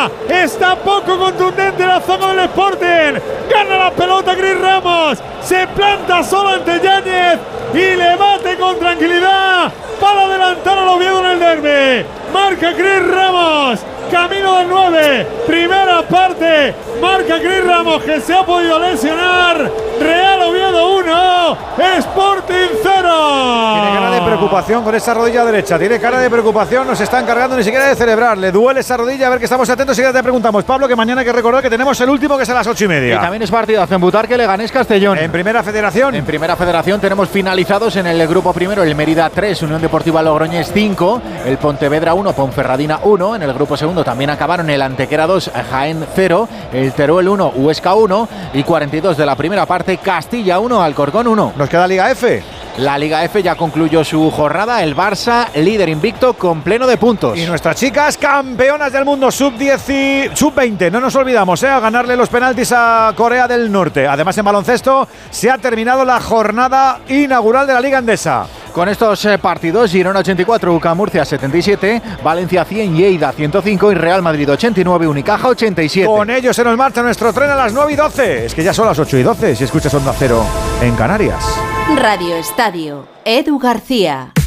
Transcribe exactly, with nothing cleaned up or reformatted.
Andesa. Está poco contundente la zona del Sporting. Gana la pelota Chris Ramos. Se planta solo ante Yáñez y le bate con tranquilidad para adelantar al Oviedo en el derbi. Marca Chris Ramos. Camino del nueve. Primera parte. Marca Chris Ramos, que se ha podido lesionar. Real Oviedo uno, Sporting cero. Tiene cara de preocupación con esa rodilla derecha. Tiene cara de preocupación. No se está encargando ni siquiera de celebrar. Le duele esa rodilla. A ver que estamos atentos y ya te preguntamos, Pablo, que mañana hay que recordar que tenemos el último, que es a las ocho y media. Y también es partidazo en Butarque, Leganés Castellón. En Primera Federación. En Primera Federación tenemos finalizados en el grupo primero el Mérida tres, Unión Deportiva Logroñés cinco, el Pontevedra uno, Ponferradina uno. En el grupo segundo también acabaron el Antequera dos, Jaén cero, el Teruel uno, Huesca uno y cuarenta y dos de la primera parte, Castilla uno, Alcorcón uno. Nos queda Liga F. La Liga F ya concluyó su jornada, el Barça líder invicto con pleno de puntos. Y nuestras chicas campeonas del mundo sub diez y sub veinte, no nos olvidamos, ¿eh? A ganarle los penaltis a Corea del Norte. Además, en baloncesto se ha terminado la jornada inaugural de la Liga Endesa. Con estos eh, partidos, Girona ochenta y cuatro, U C A Murcia setenta y siete, Valencia cien, Lleida ciento cinco y Real Madrid ochenta y nueve, Unicaja ochenta y siete. Con ellos se nos marcha nuestro tren a las nueve y doce. Es que ya son las ocho y doce si escuchas Onda Cero en Canarias. Radio Estadio, Edu García.